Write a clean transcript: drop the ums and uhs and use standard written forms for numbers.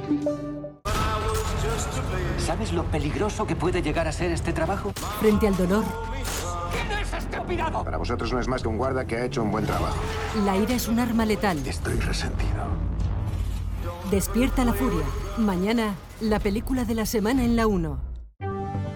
¿Sabes lo peligroso que puede llegar a ser este trabajo? Frente al dolor, ¿Quién es este pirado? Para vosotros no es más que un guarda que ha hecho un buen trabajo. la ira es un arma letal. Estoy resentido. Despierta la furia. Mañana, la película de la semana en la 1.